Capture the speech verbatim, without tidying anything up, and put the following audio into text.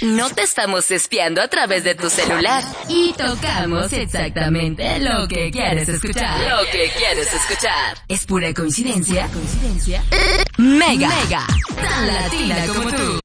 no te estamos espiando a través de tu celular. Y tocamos exactamente lo que quieres escuchar. Lo que quieres escuchar. Es pura coincidencia. Coincidencia. Mega. Mega. Tan latina como tú.